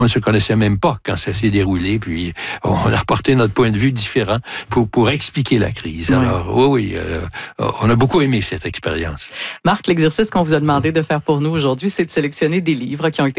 On ne se connaissait même pas quand ça s'est déroulé, puis on a apporté notre point de vue différent pour expliquer la crise. Oui. Alors, oui, on a beaucoup aimé cette expérience. Marc, l'exercice qu'on vous a demandé de faire pour nous aujourd'hui, c'est de sélectionner des livres qui ont été